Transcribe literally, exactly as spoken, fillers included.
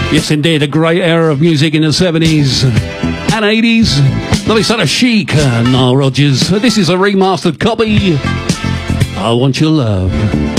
Yes, indeed, a great era of music in the seventies and eighties. Lovely son of Chic, uh, Nile Rodgers. This is a remastered copy. I Want Your Love.